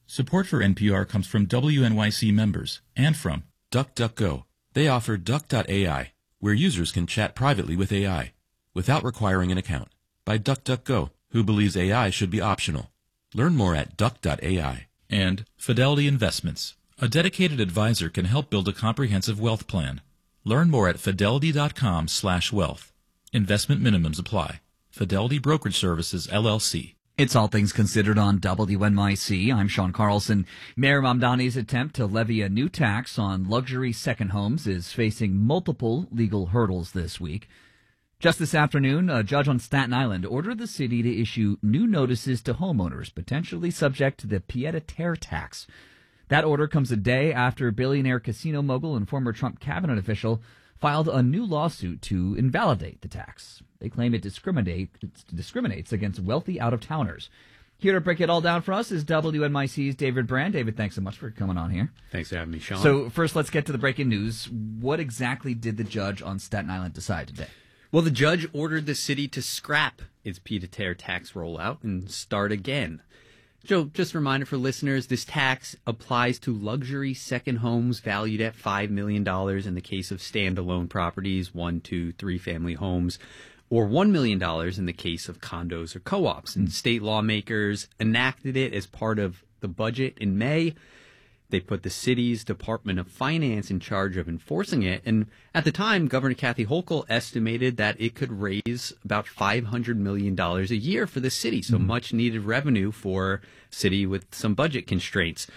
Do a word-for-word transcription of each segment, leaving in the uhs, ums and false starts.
Support for N P R comes from W N Y C members and from DuckDuckGo. They offer Duck dot A I, where users can chat privately with A I without requiring an account. By DuckDuckGo, who believes A I should be optional. Learn more at Duck dot A I. And Fidelity Investments. A dedicated advisor can help build a comprehensive wealth plan. Learn more at fidelity dot com slash wealth. Investment minimums apply. Fidelity Brokerage Services, L L C. It's All Things Considered on W N Y C. I'm Sean Carlson. Mayor Mamdani's attempt to levy a new tax on luxury second homes is facing multiple legal hurdles this week. Just this afternoon, a judge on Staten Island ordered the city to issue new notices to homeowners potentially subject to the pied-à-terre tax. That order comes a day after billionaire casino mogul and former Trump cabinet official filed a new lawsuit to invalidate the tax. They claim it discriminate, it discriminates against wealthy out-of-towners. Here to break it all down for us is W N Y C's David Brand. David, thanks so much for coming on here. Thanks for having me, Sean. So first, let's get to the breaking news. What exactly did the judge on Staten Island decide today? Well, the judge ordered the city to scrap its pied-à-terre tax rollout and start again. Joe, just a reminder for listeners, this tax applies to luxury second homes valued at five million dollars in the case of standalone properties, one, two, three family homes, or one million dollars in the case of condos or co-ops. And state lawmakers enacted it as part of the budget in May. They put the city's Department of Finance in charge of enforcing it. And at the time, Governor Kathy Hochul estimated that it could raise about five hundred million dollars a year for the city. So mm-hmm. much needed revenue for a city with some budget constraints.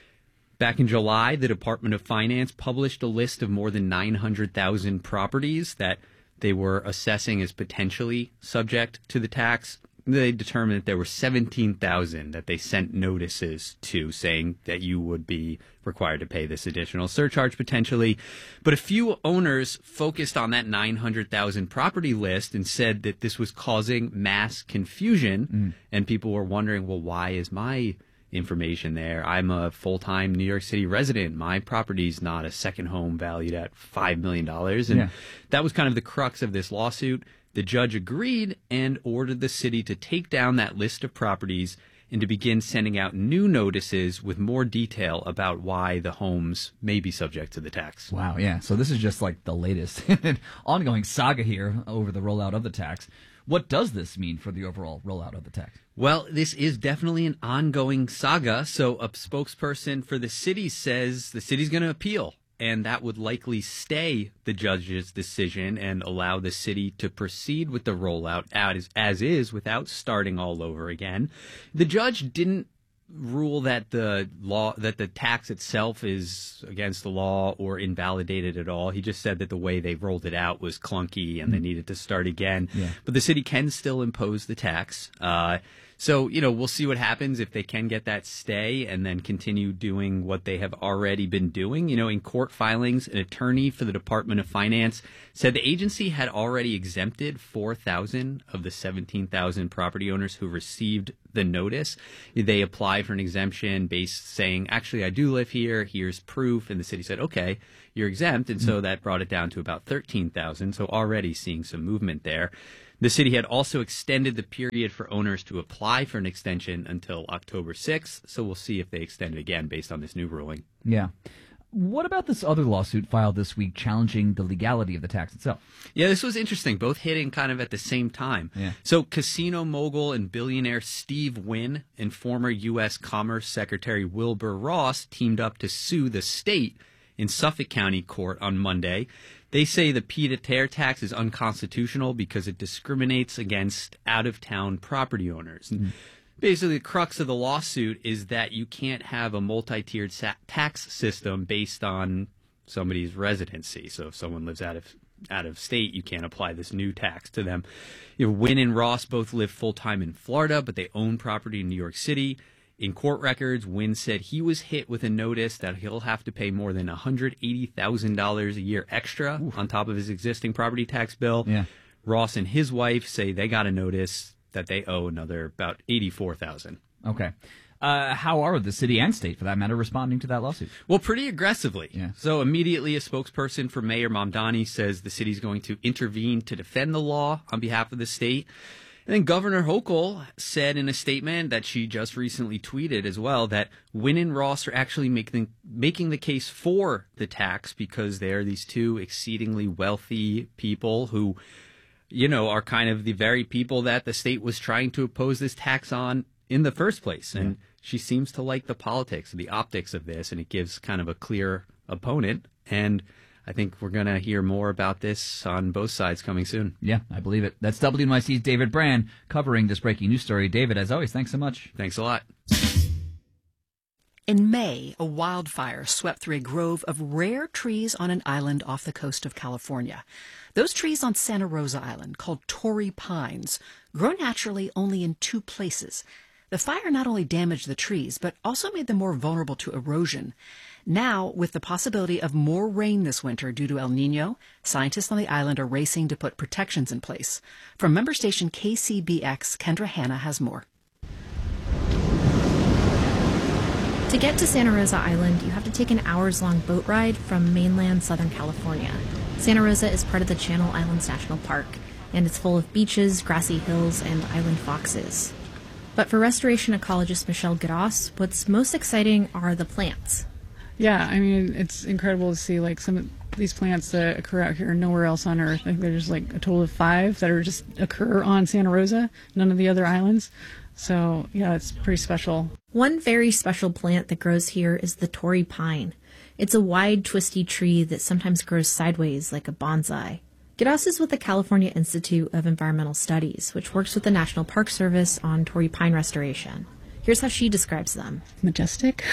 Back in July, the Department of Finance published a list of more than nine hundred thousand properties that they were assessing as potentially subject to the tax. They determined that there were seventeen thousand that they sent notices to saying that you would be required to pay this additional surcharge potentially. But a few owners focused on that nine hundred thousand property list and said that this was causing mass confusion. Mm. And people were wondering, well, why is my information there? I'm a full-time New York City resident. My property's not a second home valued at five million dollars. And yeah. that was kind of the crux of this lawsuit. The judge agreed and ordered the city to take down that list of properties and to begin sending out new notices with more detail about why the homes may be subject to the tax. Wow, yeah. So this is just like the latest ongoing saga here over the rollout of the tax. What does this mean for the overall rollout of the tax? Well, this is definitely an ongoing saga. So a spokesperson for the city says the city's going to appeal. And that would likely stay the judge's decision and allow the city to proceed with the rollout as, as is without starting all over again. The judge didn't rule that the law, that the tax itself is against the law or invalidated at all. He just said that the way they rolled it out was clunky and mm. they needed to start again. Yeah. But the city can still impose the tax. Uh, So, you know, we'll see what happens if they can get that stay and then continue doing what they have already been doing. You know, in court filings, an attorney for the Department of Finance said the agency had already exempted four thousand of the seventeen thousand property owners who received the notice. They applied for an exemption based saying, actually, I do live here. Here's proof. And the city said, OK, you're exempt. And so that brought it down to about thirteen thousand. So already seeing some movement there. The city had also extended the period for owners to apply for an extension until October sixth, so we'll see if they extend it again based on this new ruling. Yeah. What about this other lawsuit filed this week challenging the legality of the tax itself? Yeah, this was interesting, both hitting kind of at the same time. Yeah. So casino mogul and billionaire Steve Wynn and former U S Commerce Secretary Wilbur Ross teamed up to sue the state in Suffolk County Court on Monday. They say the pied-à-terre tax is unconstitutional because it discriminates against out-of-town property owners. Mm-hmm. Basically, the crux of the lawsuit is that you can't have a multi-tiered sa- tax system based on somebody's residency. So if someone lives out of out of state, you can't apply this new tax to them. You know, Wynn and Ross both live full-time in Florida, but they own property in New York City. In court records, Wynn said he was hit with a notice that he'll have to pay more than one hundred eighty thousand dollars a year extra Oof. on top of his existing property tax bill. Yeah. Ross and his wife say they got a notice that they owe another about eighty-four thousand dollars. Okay. Uh, how are the city and state, for that matter, responding to that lawsuit? Well, pretty aggressively. Yeah. So immediately a spokesperson for Mayor Mamdani says the city's going to intervene to defend the law on behalf of the state. And then Governor Hochul said in a statement that she just recently tweeted as well that Wynn and Ross are actually making making the case for the tax because they are these two exceedingly wealthy people who, you know, are kind of the very people that the state was trying to oppose this tax on in the first place. And yeah. She seems to like the politics, the optics of this, and it gives kind of a clear opponent. And I think we're going to hear more about this on both sides coming soon. Yeah, I believe it. That's W N Y C's David Brand covering this breaking news story. David, as always, thanks so much. Thanks a lot. In May, a wildfire swept through a grove of rare trees on an island off the coast of California. Those trees on Santa Rosa Island, called Torrey pines, grow naturally only in two places. The fire not only damaged the trees, but also made them more vulnerable to erosion. Now, with the possibility of more rain this winter due to El Nino, scientists on the island are racing to put protections in place. From member station K C B X, Kendra Hanna has more. To get to Santa Rosa Island, you have to take an hours-long boat ride from mainland Southern California. Santa Rosa is part of the Channel Islands National Park, and it's full of beaches, grassy hills, and island foxes. But for restoration ecologist Michelle Gados, what's most exciting are the plants. Yeah, I mean, it's incredible to see like some of these plants that occur out here nowhere else on Earth. I think there's like a total of five that are just occur on Santa Rosa, none of the other islands. So, yeah, it's pretty special. One very special plant that grows here is the Torrey pine. It's a wide, twisty tree that sometimes grows sideways like a bonsai. Gados is with the California Institute of Environmental Studies, which works with the National Park Service on Torrey pine restoration. Here's how she describes them. Majestic,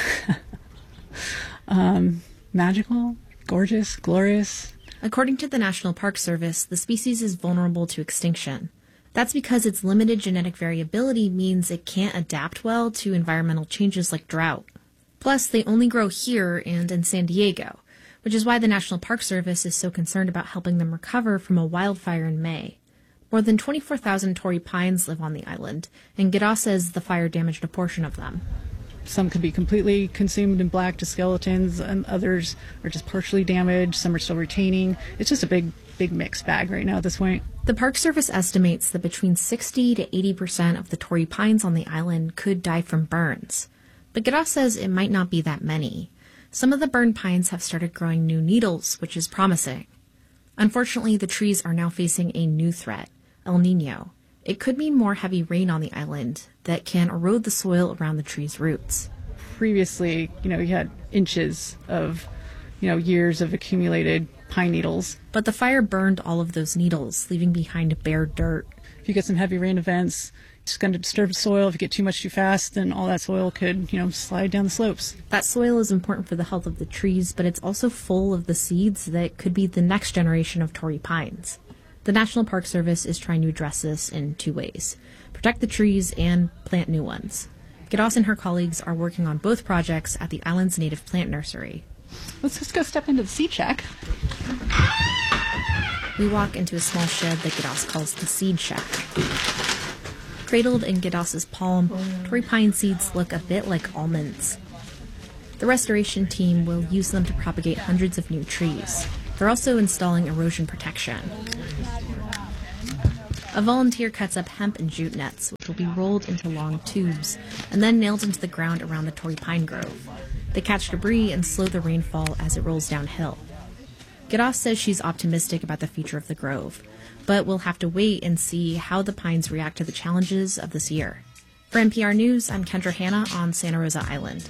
um, magical, gorgeous, glorious. According to the National Park Service, the species is vulnerable to extinction. That's because its limited genetic variability means it can't adapt well to environmental changes like drought. Plus, they only grow here and in San Diego, which is why the National Park Service is so concerned about helping them recover from a wildfire in May. More than twenty-four thousand Torrey pines live on the island, and Gados says the fire damaged a portion of them. Some could be completely consumed and black to skeletons, and others are just partially damaged. Some are still retaining. It's just a big, big mixed bag right now at this point. The Park Service estimates that between sixty to eighty percent of the Torrey pines on the island could die from burns. But Gados says it might not be that many. Some of the burned pines have started growing new needles, which is promising. Unfortunately, the trees are now facing a new threat, El Nino. It could mean more heavy rain on the island that can erode the soil around the tree's roots. Previously, you know, you had inches of, you know, years of accumulated pine needles. But the fire burned all of those needles, leaving behind bare dirt. If you get some heavy rain events, it's going to disturb the soil. If you get too much too fast, then all that soil could, you know, slide down the slopes. That soil is important for the health of the trees, but it's also full of the seeds that could be the next generation of Torrey pines. The National Park Service is trying to address this in two ways: protect the trees and plant new ones. Gados and her colleagues are working on both projects at the island's native plant nursery. Let's just go step into the seed shack. We walk into a small shed that Gados calls the seed shack. Cradled in Gados's palm, Torrey pine seeds look a bit like almonds. The restoration team will use them to propagate hundreds of new trees. They're also installing erosion protection. A volunteer cuts up hemp and jute nets, which will be rolled into long tubes and then nailed into the ground around the Torrey pine grove. They catch debris and slow the rainfall as it rolls downhill. Gados says she's optimistic about the future of the grove, but we'll have to wait and see how the pines react to the challenges of this year. For N P R News, I'm Kendra Hanna on Santa Rosa Island.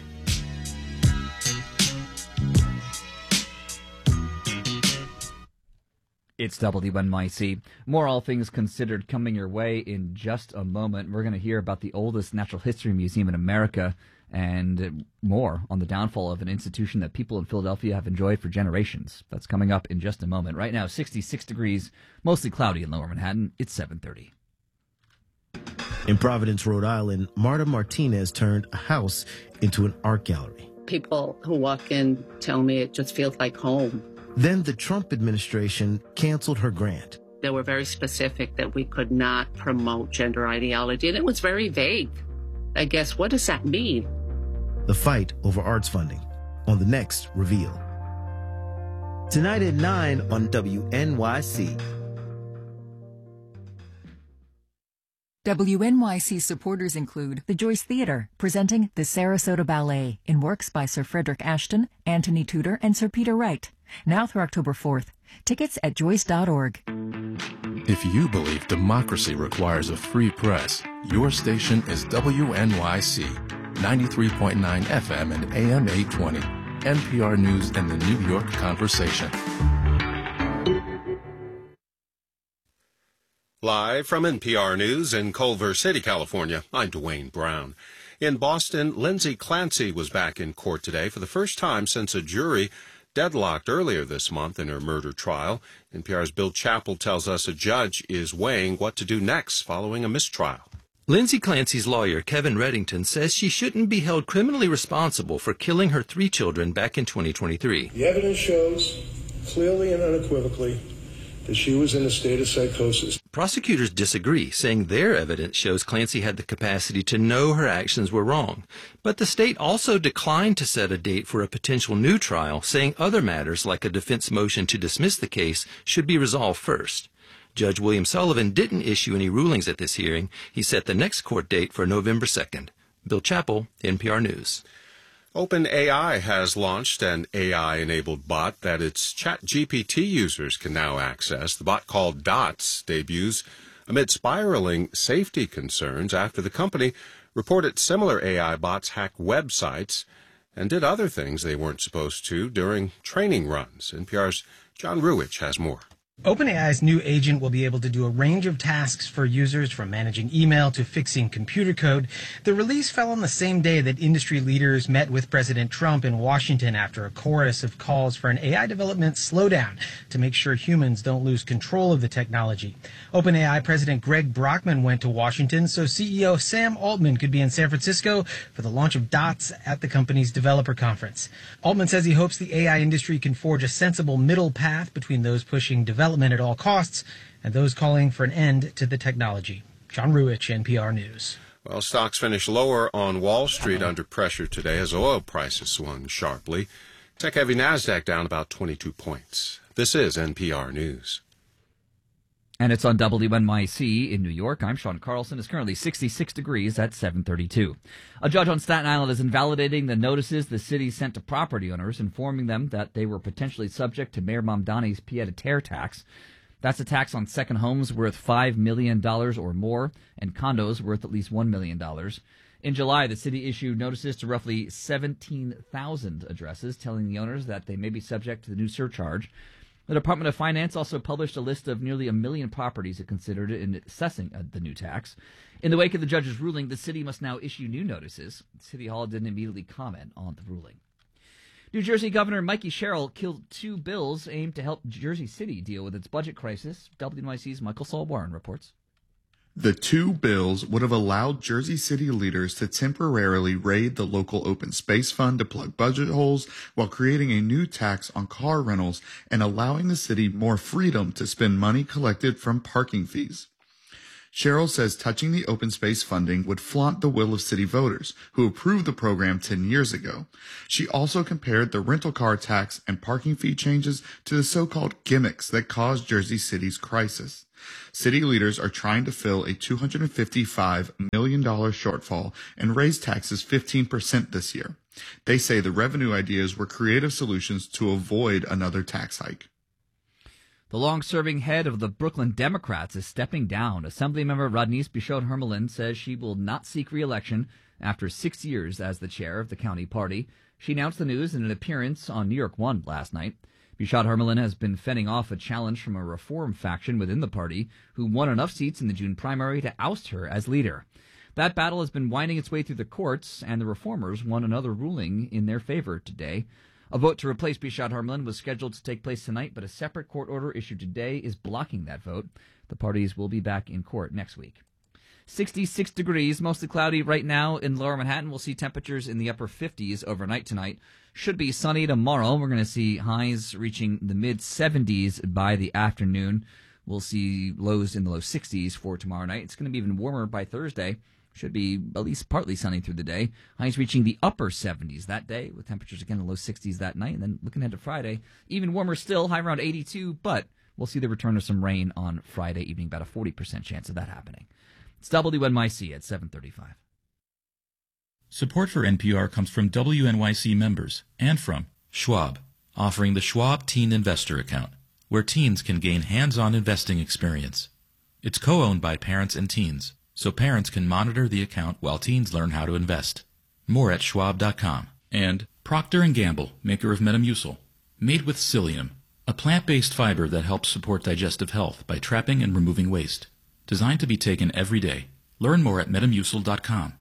It's W N Y C. More All Things Considered coming your way in just a moment. We're going to hear about the oldest natural history museum in America and more on the downfall of an institution that people in Philadelphia have enjoyed for generations. That's coming up in just a moment. Right now, sixty-six degrees, mostly cloudy in Lower Manhattan. It's seven thirty. In Providence, Rhode Island, Marta Martinez turned a house into an art gallery. People who walk in tell me it just feels like home. Then the Trump administration canceled her grant. They were very specific that we could not promote gender ideology, and it was very vague. I guess, what does that mean? The fight over arts funding on the next Reveal. Tonight at nine on W N Y C. W N Y C supporters include the Joyce Theater, presenting the Sarasota Ballet in works by Sir Frederick Ashton, Anthony Tudor, and Sir Peter Wright. Now through October fourth. Tickets at joyce dot org. If you believe democracy requires a free press, your station is W N Y C, ninety-three point nine F M and A M eight twenty, N P R News and the New York Conversation. Live from N P R News in Culver City, California, I'm Dwayne Brown. In Boston, Lindsay Clancy was back in court today for the first time since a jury deadlocked earlier this month in her murder trial. N P R's Bill Chappell tells us a judge is weighing what to do next following a mistrial. Lindsay Clancy's lawyer, Kevin Reddington, says she shouldn't be held criminally responsible for killing her three children back in twenty twenty-three. The evidence shows clearly and unequivocally that she was in a state of psychosis. Prosecutors disagree, saying their evidence shows Clancy had the capacity to know her actions were wrong. But the state also declined to set a date for a potential new trial, saying other matters like a defense motion to dismiss the case should be resolved first. Judge William Sullivan didn't issue any rulings at this hearing. He set the next court date for November second. Bill Chappell, N P R News. OpenAI has launched an A I-enabled bot that its ChatGPT users can now access. The bot, called Dots, debuts amid spiraling safety concerns after the company reported similar A I bots hacked websites and did other things they weren't supposed to during training runs. N P R's John Ruwitch has more. OpenAI's new agent will be able to do a range of tasks for users, from managing email to fixing computer code. The release fell on the same day that industry leaders met with President Trump in Washington after a chorus of calls for an A I development slowdown to make sure humans don't lose control of the technology. OpenAI President Greg Brockman went to Washington so C E O Sam Altman could be in San Francisco for the launch of Dots at the company's developer conference. Altman says he hopes the A I industry can forge a sensible middle path between those pushing development at all costs and those calling for an end to the technology. John Ruwitch, N P R News. Well, stocks finished lower on Wall Street under pressure today as oil prices swung sharply. Tech-heavy NASDAQ down about twenty-two points. This is N P R News. And it's on W N Y C in New York. I'm Sean Carlson. It's currently sixty-six degrees at seven thirty-two. A judge on Staten Island is invalidating the notices the city sent to property owners, informing them that they were potentially subject to Mayor Mamdani's pied-à-terre tax. That's a tax on second homes worth five million dollars or more and condos worth at least one million dollars. In July, the city issued notices to roughly seventeen thousand addresses, telling the owners that they may be subject to the new surcharge. The Department of Finance also published a list of nearly a million properties it considered in assessing uh, the new tax. In the wake of the judge's ruling, the city must now issue new notices. City Hall didn't immediately comment on the ruling. New Jersey Governor Mikey Sherrill killed two bills aimed to help Jersey City deal with its budget crisis. W N Y C's Michael Saul Warren reports. The two bills would have allowed Jersey City leaders to temporarily raid the local open space fund to plug budget holes while creating a new tax on car rentals and allowing the city more freedom to spend money collected from parking fees. Sherrill says touching the open space funding would flaunt the will of city voters who approved the program ten years ago. She also compared the rental car tax and parking fee changes to the so-called gimmicks that caused Jersey City's crisis. City leaders are trying to fill a two hundred fifty-five million dollars shortfall and raise taxes fifteen percent this year. They say the revenue ideas were creative solutions to avoid another tax hike. The long-serving head of the Brooklyn Democrats is stepping down. Assemblymember Rodneyse Bichot-Hermelin says she will not seek re-election after six years as the chair of the county party. She announced the news in an appearance on New York One last night. Bichot-Hermelin has been fending off a challenge from a reform faction within the party, who won enough seats in the June primary to oust her as leader. That battle has been winding its way through the courts, and the reformers won another ruling in their favor today. A vote to replace Bichot-Hermelin was scheduled to take place tonight, but a separate court order issued today is blocking that vote. The parties will be back in court next week. sixty-six degrees, mostly cloudy right now in lower Manhattan. We'll see temperatures in the upper fifties overnight tonight. Should be sunny tomorrow. We're going to see highs reaching the mid-seventies by the afternoon. We'll see lows in the low sixties for tomorrow night. It's going to be even warmer by Thursday. Should be at least partly sunny through the day. Highs reaching the upper seventies that day, with temperatures again in the low sixties that night. And then looking ahead to Friday, even warmer still, high around eighty-two, but we'll see the return of some rain on Friday evening, about a forty percent chance of that happening. It's W N Y C at seven thirty-five. Support for N P R comes from W N Y C members and from Schwab, offering the Schwab Teen Investor Account, where teens can gain hands-on investing experience. It's co-owned by parents and teens, so parents can monitor the account while teens learn how to invest. More at schwab dot com. And Procter and Gamble, maker of Metamucil, made with psyllium, a plant-based fiber that helps support digestive health by trapping and removing waste. Designed to be taken every day. Learn more at metamucil dot com.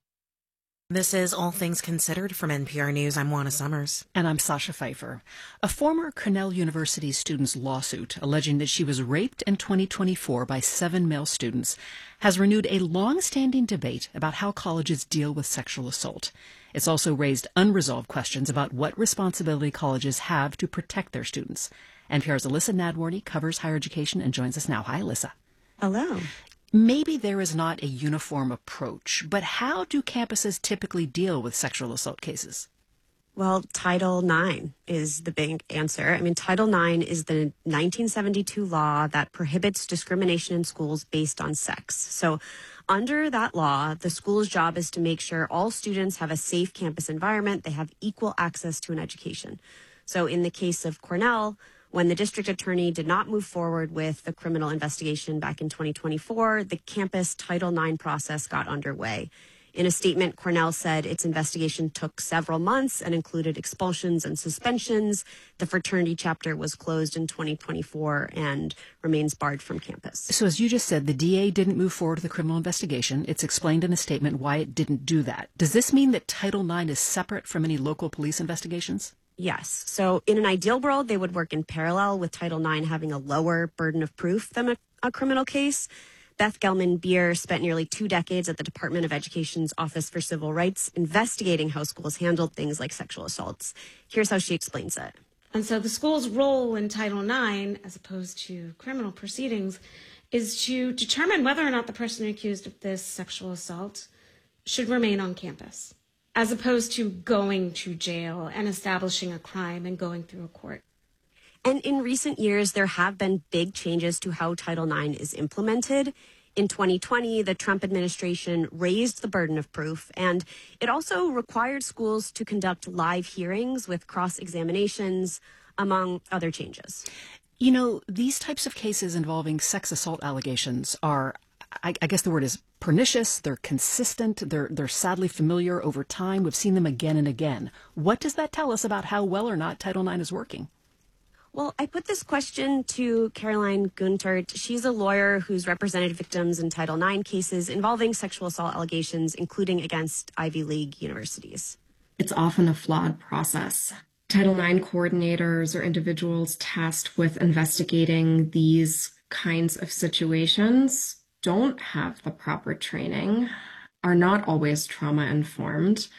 This is All Things Considered from N P R News. I'm Juana Summers. And I'm Sasha Pfeiffer. A former Cornell University student's lawsuit alleging that she was raped in twenty twenty-four by seven male students has renewed a long-standing debate about how colleges deal with sexual assault. It's also raised unresolved questions about what responsibility colleges have to protect their students. N P R's Alyssa Nadworny covers higher education and joins us now. Hi, Alyssa. Hello. Maybe there is not a uniform approach, but how do campuses typically deal with sexual assault cases? Well, Title nine is the big answer. I mean, Title nine is the nineteen seventy-two law that prohibits discrimination in schools based on sex. So under that law, the school's job is to make sure all students have a safe campus environment. They have equal access to an education. So in the case of Cornell, when the district attorney did not move forward with the criminal investigation back in twenty twenty-four, the campus Title nine process got underway. In a statement, Cornell said its investigation took several months and included expulsions and suspensions. The fraternity chapter was closed in twenty twenty-four and remains barred from campus. So as you just said, the D A didn't move forward with the criminal investigation. It's explained in a statement why it didn't do that. Does this mean that Title nine is separate from any local police investigations? Yes. So in an ideal world, they would work in parallel, with Title nine having a lower burden of proof than a, a criminal case. Beth Gelman-Beer spent nearly two decades at the Department of Education's Office for Civil Rights investigating how schools handled things like sexual assaults. Here's how she explains it. And so the school's role in Title nine, as opposed to criminal proceedings, is to determine whether or not the person accused of this sexual assault should remain on campus, as opposed to going to jail and establishing a crime and going through a court. And in recent years, there have been big changes to how Title nine is implemented. In twenty twenty, the Trump administration raised the burden of proof, and it also required schools to conduct live hearings with cross-examinations, among other changes. You know, these types of cases involving sex assault allegations are, I, I guess the word is pernicious, they're consistent, they're, they're sadly familiar over time. We've seen them again and again. What does that tell us about how well or not Title nine is working? Well, I put this question to Caroline Guntert. She's a lawyer who's represented victims in Title nine cases involving sexual assault allegations, including against Ivy League universities. It's often a flawed process. Title nine coordinators or individuals tasked with investigating these kinds of situations don't have the proper training, are not always trauma-informed.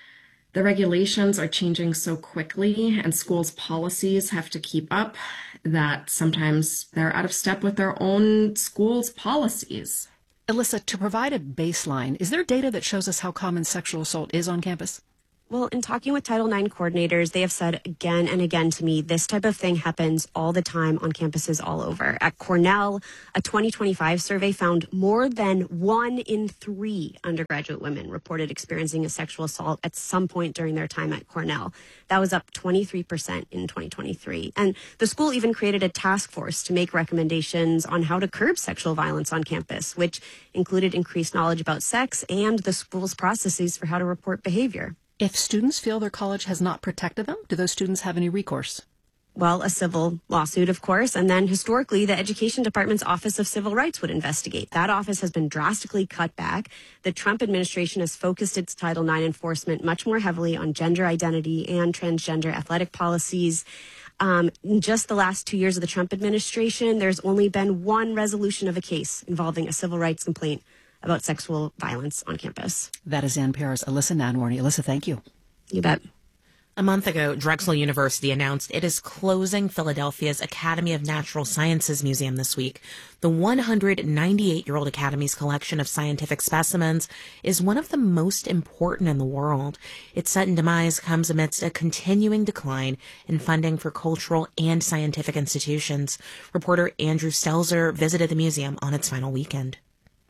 The regulations are changing so quickly, and schools' policies have to keep up, that sometimes they're out of step with their own school's policies. Alyssa, to provide a baseline, is there data that shows us how common sexual assault is on campus? Well, in talking with Title nine coordinators, they have said again and again to me, this type of thing happens all the time on campuses all over. At Cornell, a twenty twenty-five survey found more than one in three undergraduate women reported experiencing a sexual assault at some point during their time at Cornell. That was up twenty-three percent in twenty twenty-three. And the school even created a task force to make recommendations on how to curb sexual violence on campus, which included increased knowledge about sex and the school's processes for how to report behavior. If students feel their college has not protected them, do those students have any recourse? Well, a civil lawsuit, of course, and then historically, the Education Department's Office of Civil Rights would investigate. That office has been drastically cut back. The Trump administration has focused its Title nine enforcement much more heavily on gender identity and transgender athletic policies. Um, in just the last two years of the Trump administration, there's only been one resolution of a case involving a civil rights complaint about sexual violence on campus. That is N P R's Alyssa Nadworny. Alyssa, thank you. You bet. A month ago, Drexel University announced it is closing Philadelphia's Academy of Natural Sciences Museum this week. The one hundred ninety-eight-year-old Academy's collection of scientific specimens is one of the most important in the world. Its sudden demise comes amidst a continuing decline in funding for cultural and scientific institutions. Reporter Andrew Stelzer visited the museum on its final weekend.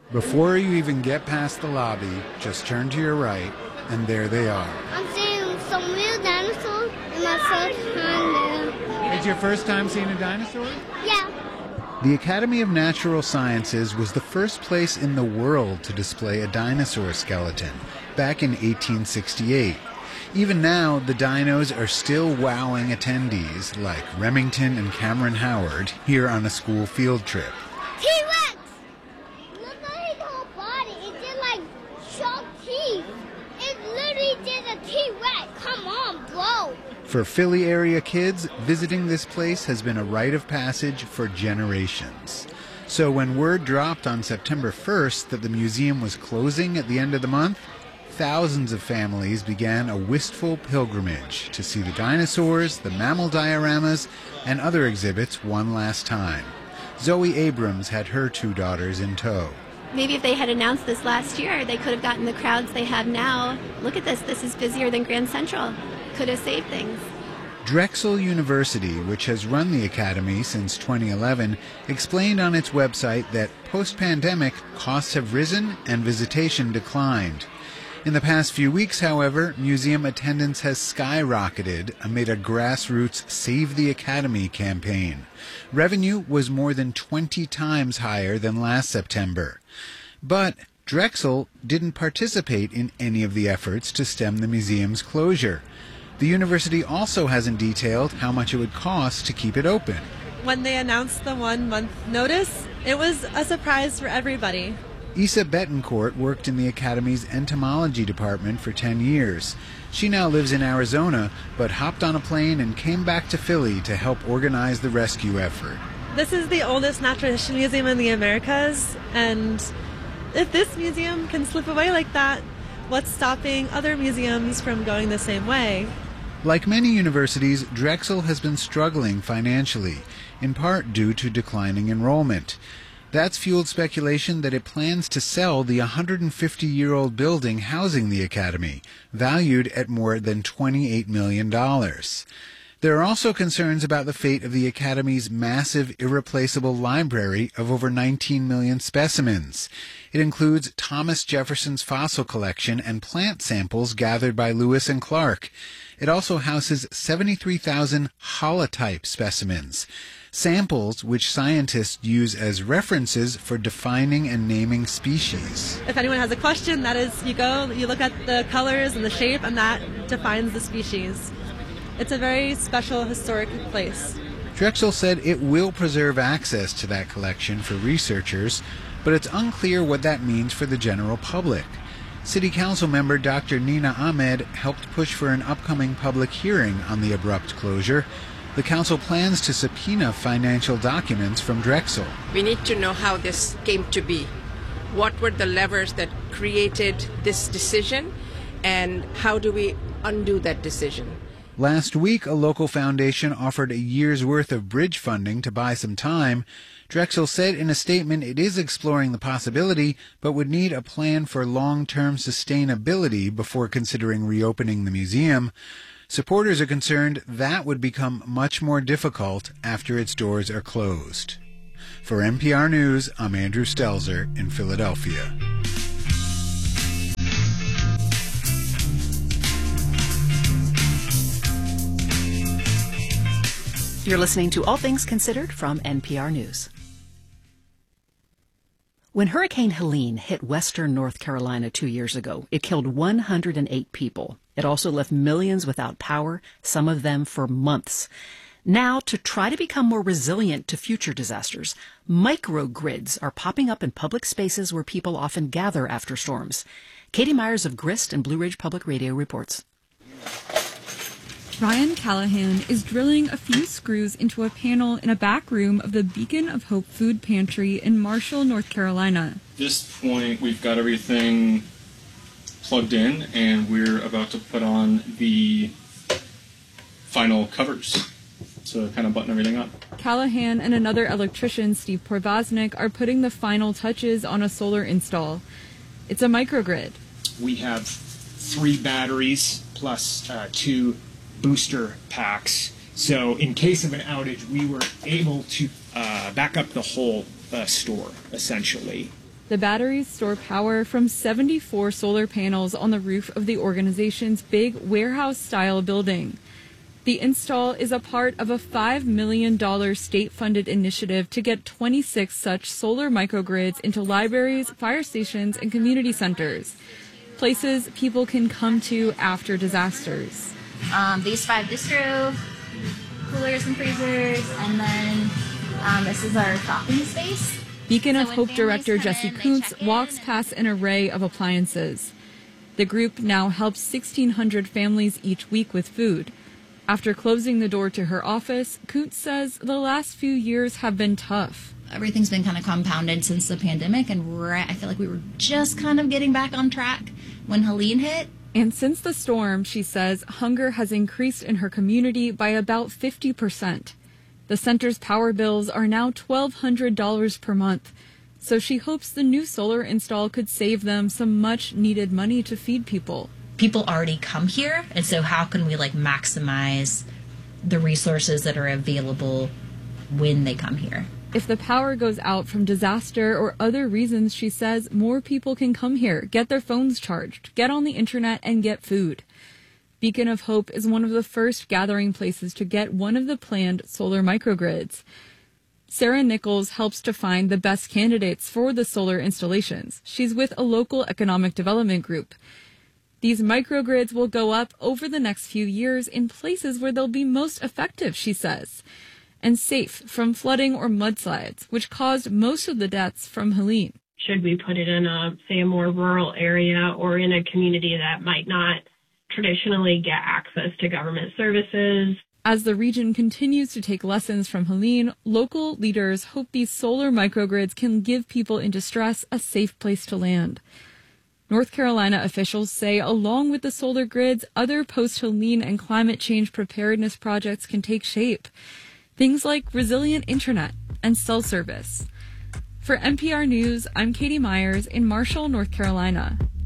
Before you even get past the lobby, just turn to your right, and there they are. I'm seeing some real dinosaurs in my first time there. It's your first time seeing a dinosaur? Yeah. The Academy of Natural Sciences was the first place in the world to display a dinosaur skeleton, back in eighteen sixty-eight. Even now, the dinos are still wowing attendees like Remington and Cameron Howard here on a school field trip. T-Rex! Look at his whole body. It's just like sharp teeth. It's literally just a T-Rex. Come on, bro. For Philly area kids, visiting this place has been a rite of passage for generations. So when word dropped on September first that the museum was closing at the end of the month, thousands of families began a wistful pilgrimage to see the dinosaurs, the mammal dioramas, and other exhibits one last time. Zoe Abrams had her two daughters in tow. Maybe if they had announced this last year, they could have gotten the crowds they have now. Look at this, this is busier than Grand Central. Could have saved things. Drexel University, which has run the Academy since twenty eleven, explained on its website that post-pandemic, costs have risen and visitation declined. In the past few weeks, however, museum attendance has skyrocketed amid a grassroots Save the Academy campaign. Revenue was more than twenty times higher than last September. But Drexel didn't participate in any of the efforts to stem the museum's closure. The university also hasn't detailed how much it would cost to keep it open. When they announced the one-month notice, it was a surprise for everybody. Isa Betancourt worked in the Academy's entomology department for ten years. She now lives in Arizona, but hopped on a plane and came back to Philly to help organize the rescue effort. This is the oldest natural history museum in the Americas, and if this museum can slip away like that, what's stopping other museums from going the same way? Like many universities, Drexel has been struggling financially, in part due to declining enrollment. That's fueled speculation that it plans to sell the one hundred fifty-year-old building housing the Academy, valued at more than twenty-eight million dollars. There are also concerns about the fate of the Academy's massive, irreplaceable library of over nineteen million specimens. It includes Thomas Jefferson's fossil collection and plant samples gathered by Lewis and Clark. It also houses seventy-three thousand holotype specimens, samples which scientists use as references for defining and naming species. If anyone has a question, that is, you go, you look at the colors and the shape, and that defines the species. It's a very special historic place. Drexel said it will preserve access to that collection for researchers, but it's unclear what that means for the general public. City Council member Doctor Nina Ahmed helped push for an upcoming public hearing on the abrupt closure. The council plans to subpoena financial documents from Drexel. We need to know how this came to be. What were the levers that created this decision, and how do we undo that decision? Last week, a local foundation offered a year's worth of bridge funding to buy some time. Drexel said in a statement it is exploring the possibility, but would need a plan for long-term sustainability before considering reopening the museum. Supporters are concerned that would become much more difficult after its doors are closed. For N P R News, I'm Andrew Stelzer in Philadelphia. You're listening to All Things Considered from N P R News. When Hurricane Helene hit western North Carolina two years ago, it killed one hundred eight people. It also left millions without power, some of them for months. Now, to try to become more resilient to future disasters, microgrids are popping up in public spaces where people often gather after storms. Katie Myers of Grist and Blue Ridge Public Radio reports. Ryan Callahan is drilling a few screws into a panel in a back room of the Beacon of Hope Food Pantry in Marshall, North Carolina. At this point, we've got everything plugged in, and we're about to put on the final covers to kind of button everything up. Callahan and another electrician, Steve Porvaznik, are putting the final touches on a solar install. It's a microgrid. We have three batteries plus uh, two booster packs. So in case of an outage, we were able to uh, back up the whole uh, store, essentially. The batteries store power from seventy-four solar panels on the roof of the organization's big warehouse-style building. The install is a part of a five million dollars state-funded initiative to get twenty-six such solar microgrids into libraries, fire stations, and community centers, places people can come to after disasters. Um, these five distro coolers and freezers, and then um, this is our shopping space. Beacon So of when Hope families Director come Jesse in, they Kuntz check in walks and- past an array of appliances. The group now helps sixteen hundred families each week with food. After closing the door to her office, Kuntz says the last few years have been tough. Everything's been kind of compounded since the pandemic, and right, I feel like we were just kind of getting back on track when Helene hit. And since the storm, she says, hunger has increased in her community by about fifty percent. The center's power bills are now twelve hundred dollars per month, so she hopes the new solar install could save them some much-needed money to feed people. People already come here, and so how can we like maximize the resources that are available when they come here? If the power goes out from disaster or other reasons, she says, more people can come here, get their phones charged, get on the internet, and get food. Beacon of Hope is one of the first gathering places to get one of the planned solar microgrids. Sarah Nichols helps to find the best candidates for the solar installations. She's with a local economic development group. These microgrids will go up over the next few years in places where they'll be most effective, she says, and safe from flooding or mudslides, which caused most of the deaths from Helene. Should we put it in a, say, a more rural area or in a community that might not traditionally get access to government services? As the region continues to take lessons from Helene, local leaders hope these solar microgrids can give people in distress a safe place to land. North Carolina officials say along with the solar grids, other post-Helene and climate change preparedness projects can take shape. Things like resilient internet and cell service. For N P R News, I'm Katie Myers in Marshall, North Carolina.